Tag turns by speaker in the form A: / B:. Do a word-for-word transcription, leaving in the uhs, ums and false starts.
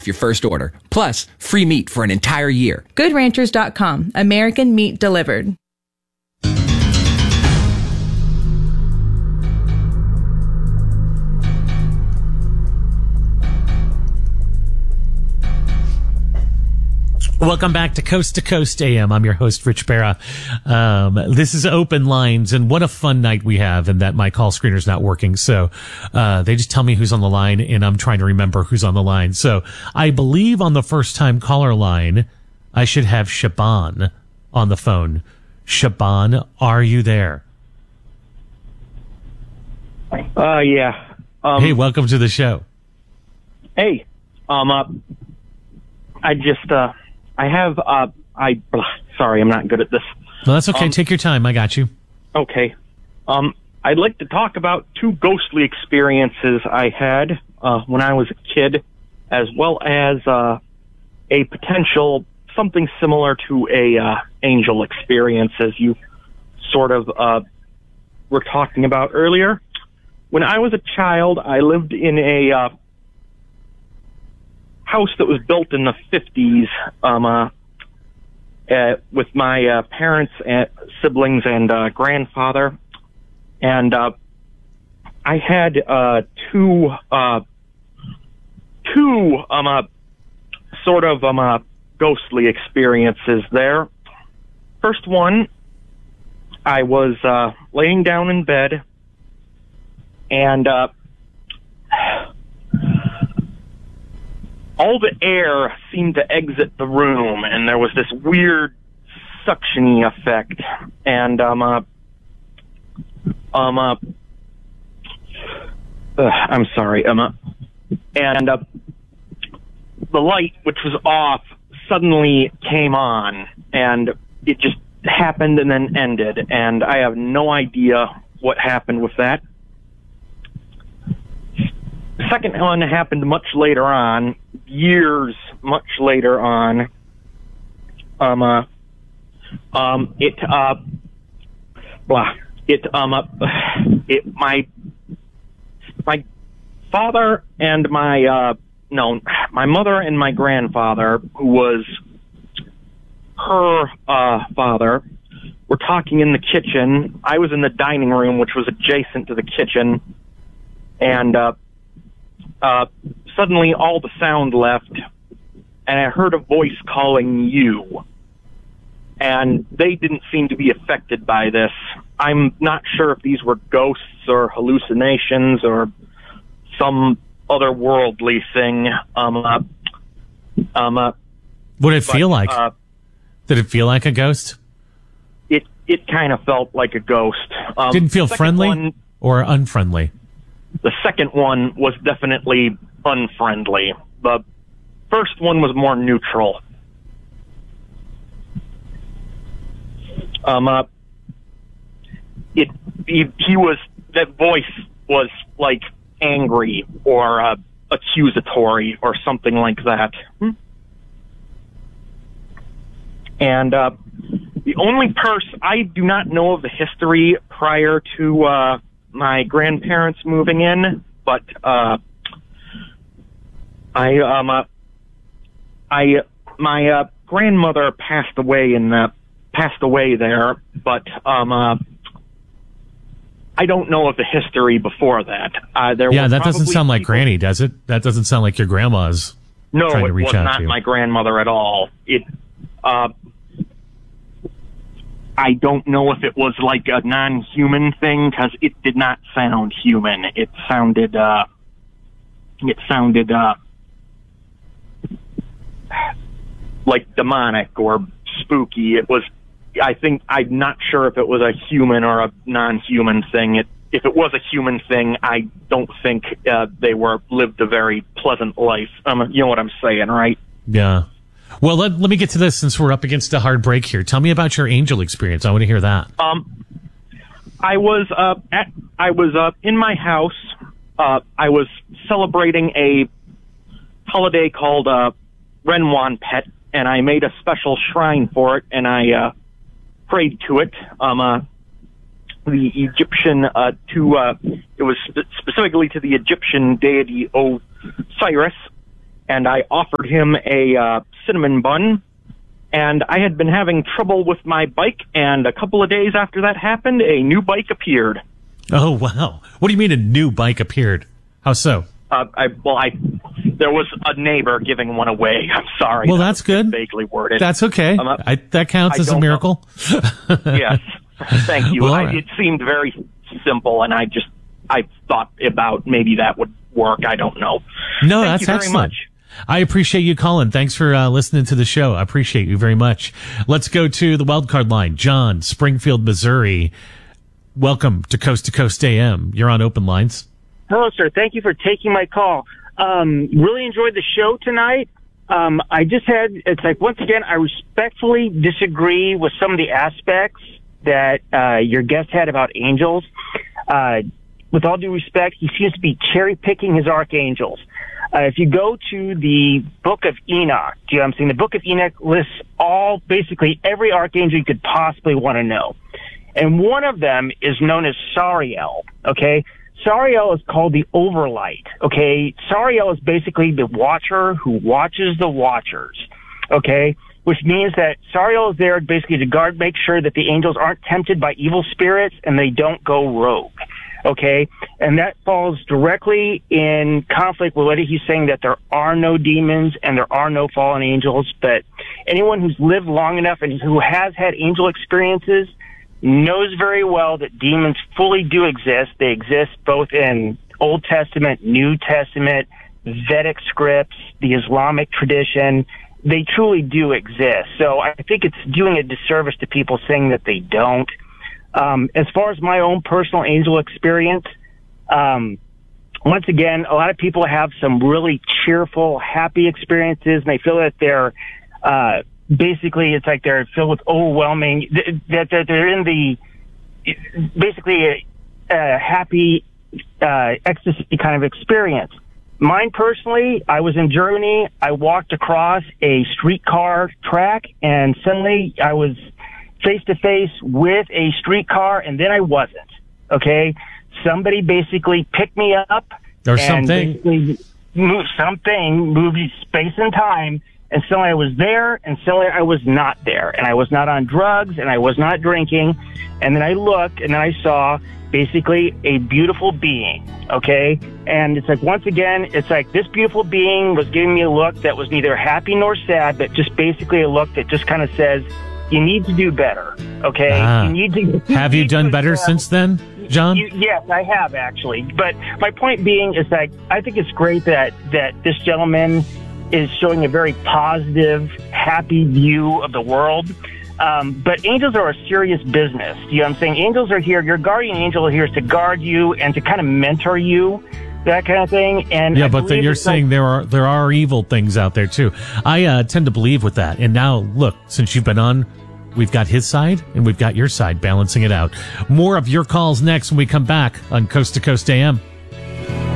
A: your first order. Plus, free meat for an entire year.
B: good ranchers dot com. American meat delivered.
C: Welcome back to Coast to Coast A M. I'm your host, Rich Barra. Um, this is Open Lines, and what a fun night we have, and that my call screener's not working. So uh they just tell me who's on the line, and I'm trying to remember who's on the line. So I believe on the first-time caller line, I should have Shaban on the phone. Shaban, are you there?
D: Uh, yeah. Um,
C: hey, welcome to the show.
D: Hey, um, uh, I just, uh, I have, uh, I, sorry, I'm not good at this.
C: No, that's okay.
D: Um,
C: Take your time. I got you.
D: Okay. Um, I'd like to talk about two ghostly experiences I had, uh, when I was a kid, as well as, uh, a potential, something similar to a, uh, angel experience, as you sort of, uh, were talking about earlier. When I was a child, I lived in a, uh, house that was built in the fifties, um, uh, uh, with my uh, parents, and siblings, and uh, grandfather, and uh, I had uh, two, uh, two, um, uh, sort of um, uh, ghostly experiences there. First one, I was uh, laying down in bed, and uh, all the air seemed to exit the room, and there was this weird suction-y effect. And, um, uh, um, uh, uh I'm sorry, um, uh, and, uh, the light, which was off, suddenly came on, and it just happened and then ended, and I have no idea what happened with that. The second one happened much later on, years much later on. Um, uh, um, it, uh, blah, it, um, uh, it, my, my father and my, uh, no, my mother and my grandfather, who was her, uh, father, were talking in the kitchen. I was in the dining room, which was adjacent to the kitchen, and, uh, Uh, suddenly all the sound left, and I heard a voice calling you. And they didn't seem to be affected by this. I'm not sure if these were ghosts or hallucinations or some otherworldly thing. Um, uh, um, uh,
C: what did it
D: but,
C: feel like?
D: Uh,
C: did it feel like a ghost?
D: It it kind of felt like a ghost. Um,
C: Didn't feel friendly
D: one,
C: or unfriendly?
D: The second one was definitely unfriendly. The first one was more neutral. Um, uh, it, he, he was, that voice was like angry or uh, accusatory or something like that. And uh, the only person, I do not know of the history prior to uh, my grandparents moving in, but uh, I, um, uh, I, my uh, grandmother passed away in the, passed away there, but um, uh, I don't know of the history before that. Uh, there
C: yeah,
D: were
C: that doesn't sound like
D: people,
C: Granny, does it? That doesn't sound like your grandma's
D: no,
C: trying to
D: it
C: reach
D: was
C: out
D: not
C: to you.
D: my grandmother at all. It, uh, I don't know if it was like a non-human thing, because it did not sound human. It sounded, uh, it sounded, uh, like demonic or spooky. It was, I think, I'm not sure if it was a human or a non-human thing. It, if it was a human thing, I don't think, uh, they were, lived a very pleasant life. Um, you know what I'm saying, right?
C: Yeah. Well, let, let me get to this since we're up against a hard break here. Tell me about your angel experience. I want to hear that.
D: Um, I was, uh, at, I was, uh, in my house. Uh, I was celebrating a holiday called, uh, Renwanpet, and I made a special shrine for it, and I, uh, prayed to it. Um, uh, the Egyptian, uh, to, uh, it was spe- specifically to the Egyptian deity Osiris. and I offered him a uh, cinnamon bun. And I had been having trouble with my bike, and a couple of days after that happened, a new bike appeared.
C: Oh, wow. What do you mean a new bike appeared? How so?
D: Uh, I, well, I there was a neighbor giving one away. I'm sorry.
C: Well,
D: that
C: that's
D: was
C: good.
D: Vaguely worded.
C: That's okay.
D: Um, uh,
C: I, that counts
D: I
C: as a
D: don't
C: miracle.
D: Yes. Thank you.
C: Well,
D: I,
C: all right.
D: it seemed very simple, and I just I thought about maybe that would work. I don't know.
C: No,
D: Thank
C: that's
D: you very
C: excellent.
D: much.
C: I appreciate you calling. Thanks for uh, listening to the show. I appreciate you very much. Let's go to the wildcard line. John, Springfield, Missouri. Welcome to Coast to Coast A M. You're on Open Lines.
E: Hello, sir. Thank you for taking my call. Um, really enjoyed the show tonight. Um, I just had, it's like, once again, I respectfully disagree with some of the aspects that uh, your guest had about angels. Uh, with all due respect, he seems to be cherry-picking his archangels. Uh, if you go to the Book of Enoch, do you know what I'm saying? The Book of Enoch lists all, basically every archangel you could possibly want to know. And one of them is known as Sariel, okay? Sariel is called the Overlight, okay? Sariel is basically the watcher who watches the watchers, okay? Which means that Sariel is there basically to guard, make sure that the angels aren't tempted by evil spirits and they don't go rogue. Okay, and that falls directly in conflict with what he's saying, that there are no demons and there are no fallen angels. But anyone who's lived long enough and who has had angel experiences knows very well that demons fully do exist. They exist both in Old Testament, New Testament, Vedic scripts, the Islamic tradition. They truly do exist. So I think it's doing a disservice to people saying that they don't. Um, as far as my own personal angel experience, um, once again, a lot of people have some really cheerful, happy experiences, and they feel that they're, uh, basically, it's like they're filled with overwhelming, that, that they're in the, basically a, a happy, uh, ecstasy kind of experience. Mine personally, I was in Germany, I walked across a streetcar track, and suddenly I was face to face with a streetcar, and then I wasn't. Okay, somebody basically picked me up,
C: or
E: and
C: something,
E: basically moved something, moved space and time, and suddenly I was there, and suddenly I was not there, and I was not on drugs, and I was not drinking, and then I looked, and then I saw basically a beautiful being. Okay, and it's like, once again, it's like this beautiful being was giving me a look that was neither happy nor sad, but just basically a look that just kind of says, you need to do better, okay?
C: Ah.
E: You need to.
C: Have you
E: need
C: done
E: to
C: better
E: excel.
C: since then, John?
E: You, yes, I have actually. But my point being is that I think it's great that that this gentleman is showing a very positive, happy view of the world. Um, but angels are a serious business. You know what I'm saying? Angels are here. Your guardian angel here is to guard you and to kind of mentor you, that kind of thing. And
C: yeah,
E: I
C: but then
E: believe
C: you're
E: it's
C: saying
E: like,
C: there are there are evil things out there too. I uh, tend to believe with that. And now, look, since you've been on, we've got his side and we've got your side, balancing it out. More of your calls next when we come back on Coast to Coast A M.